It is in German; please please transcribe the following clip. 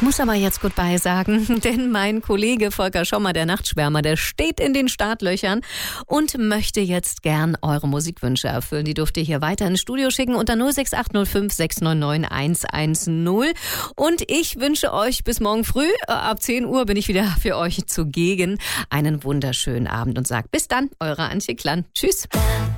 muss aber jetzt Goodbye sagen, denn mein Kollege Volker Schommer, der Nachtschwärmer, der steht in den Startlöchern und möchte jetzt gern eure Musikwünsche erfüllen. Die dürft ihr hier weiter ins Studio schicken unter 06805 699 110. Und ich wünsche euch bis morgen früh, ab 10 Uhr bin ich wieder für euch zugegen, einen wunderschönen Abend und sag bis dann, eure Antje Klann. Tschüss.